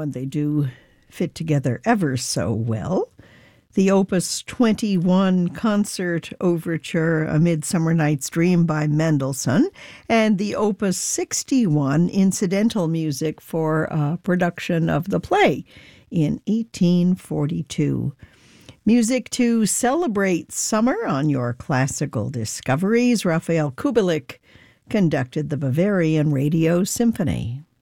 and they do fit together ever so well. The Opus 21 Concert Overture, A Midsummer Night's Dream by Mendelssohn, and the Opus 61 incidental music for a production of the play in 1842. Music to celebrate summer on your classical discoveries. Rafael Kubelik conducted the Bavarian Radio Symphony.